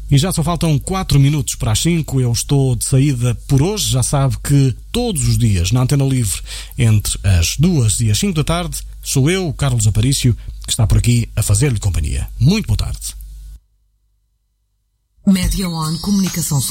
E já só faltam 4 minutos para as 5. Eu estou de saída por hoje. Já sabe que todos os dias, na Antena Livre, entre as 2 e as 5 da tarde, sou eu, Carlos Aparício, que está por aqui a fazer-lhe companhia. Muito boa tarde. Media One Comunicação